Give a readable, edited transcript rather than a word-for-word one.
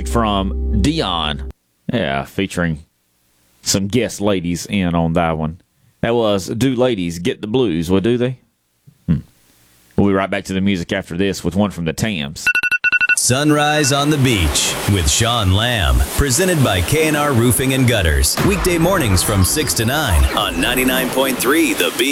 from Dion. Yeah, featuring some guest ladies in on that one. That was Do Ladies Get the Blues? Well, do they? We'll be right back to the music after this with one from the Tams. Sunrise on the Beach with Sean Lamb. Presented by K&R Roofing and Gutters. Weekday mornings from 6 to 9 on 99.3 The Beach.